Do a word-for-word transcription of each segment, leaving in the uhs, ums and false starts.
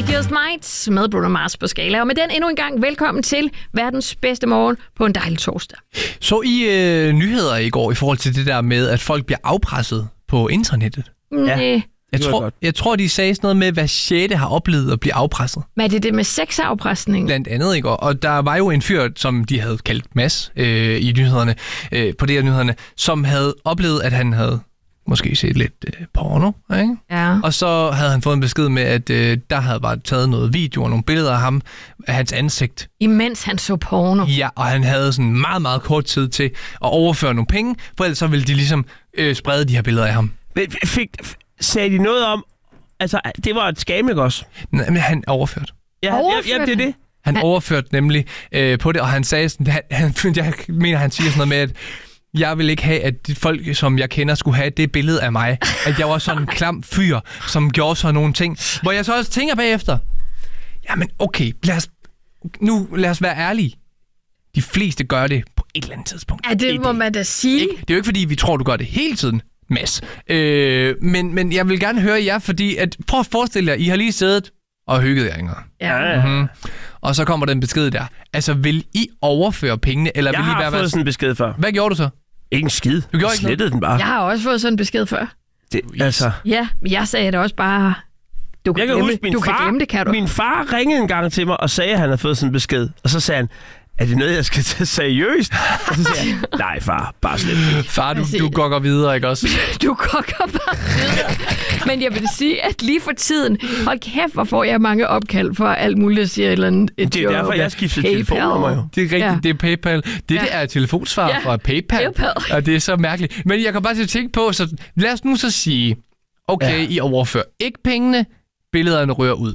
I Just Might med Bruno Mars på Skala. Og med den endnu en gang velkommen til verdens bedste morgen på en dejlig torsdag. Så I øh, nyheder i går i forhold til det der med, at folk bliver afpresset på internettet? Ja. Jeg tror, jeg tror, de sagde sådan noget med, hvad sjette har oplevet at blive afpresset. Hvad er det det med sexafpresning? Blandt andet, ikke? Og der var jo en fyr, som de havde kaldt Mads øh, i nyhederne, øh, på det her nyhederne, som havde oplevet, at han havde måske set lidt øh, porno, ikke? Ja. Og så havde han fået en besked med, at øh, der havde bare taget noget video og nogle billeder af ham, af hans ansigt. Imens han så porno? Ja, og han havde sådan meget, meget kort tid til at overføre nogle penge, for ellers så ville de ligesom øh, sprede de her billeder af ham. Fik, sagde de noget om, altså det var et scam, ikke også? Nej, men han overførte. Ja, Overførte ja, ja, det er det. Han ja. overførte nemlig øh, på det, og han sagde sådan, han, han, jeg mener, han siger sådan noget med, at jeg vil ikke have, at de folk, som jeg kender, skulle have det billede af mig. At jeg var sådan en klam fyr, som gjorde sådan nogle ting. Hvor jeg så også tænker bagefter, jamen okay, lad os, nu lad os være ærlige. De fleste gør det på et eller andet tidspunkt. Ja, det må man da sige. Ikke? Det er jo ikke, fordi vi tror, du gør det hele tiden, Mads. Øh, men, men jeg vil gerne høre jer, fordi at, prøv at forestille jer, I har lige siddet og hygget jer engang. Ja. Mm-hmm. Og så kommer den besked der. Altså, vil I overføre pengene, eller Jeg vil I har være... fået sådan en besked før. Hvad gjorde du så? Ikke en skid. Du gjorde ikke slettede den bare. Jeg har også fået sådan en besked før. Det, altså. Ja, men jeg sagde det også bare... Du kan, Jeg kan glemme, huske, min du far, kan glemme det, kan du? Min far ringede en gang til mig og sagde, at han havde fået sådan en besked. Og så sagde han, er det noget, jeg skal tage seriøst? Og så sagde jeg, nej far, bare slet det. Far, du, du gokker videre, ikke også? Du gokker bare videre. Men jeg vil sige, at lige for tiden, hold kæft, hvor får jeg mange opkald for alt muligt, der siger et eller andet. Det er derfor, jeg skiftede telefonnummer jo. Det er rigtigt, ja. Det er PayPal. Det ja. der er telefonsvar ja. fra PayPal. PayPal. Og det er så mærkeligt. Men jeg kan bare til at tænke på, så lad os nu så sige, okay, ja. I overfører ikke pengene, billederne rører ud.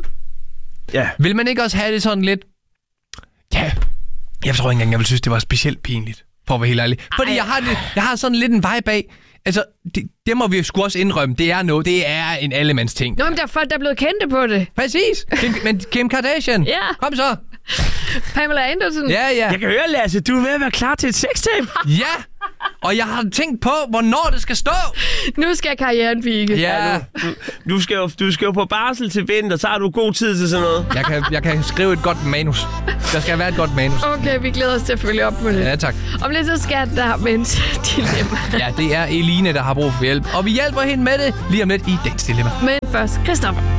Ja. Vil man ikke også have det sådan lidt, ja, jeg tror ikke engang, jeg ville synes, det var specielt pinligt, for at være helt ærlig. Fordi jeg har, det, jeg har sådan lidt en vibe af, altså, det, det må vi sgu også indrømme, det er noget, det er en allemands ting. Nå, men der er folk, der er blevet kendte på det. Præcis, Kim, men Kim Kardashian, ja. Kom så. Pamela Anderson. Ja, ja. Jeg kan høre, Lasse, du er ved at være klar til et sextape. Ja, og jeg har tænkt på, hvornår det skal stå. Nu skal karrieren pike. Ja. Du, du, skal jo, du skal jo på barsel til vinter, så har du god tid til sådan noget. Jeg kan, jeg kan skrive et godt manus. Der skal være et godt manus. Okay, vi glæder os til at følge op på det. Ja, tak. Om lidt så skal der vente dilemma. Ja, det er Eline, der har brug for hjælp. Og vi hjælper hende med det lige om lidt i dagens dilemma. Men først, Christoffer.